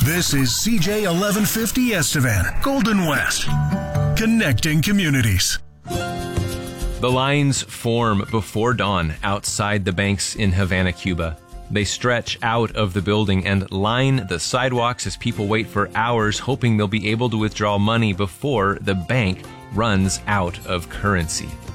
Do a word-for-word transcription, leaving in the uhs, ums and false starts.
This is C J eleven fifty Estevan, Golden West, connecting communities. The lines form before dawn outside the banks in Havana, Cuba. They stretch out of the building and line the sidewalks as people wait for hours, hoping they'll be able to withdraw money before the bank runs out of currency.